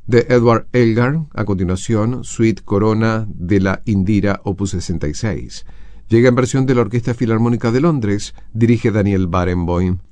de Edward Elgar. A continuación, Suite Corona de la Indira, opus 66. Llega en versión de la Orquesta Filarmónica de Londres, dirige Daniel Barenboim.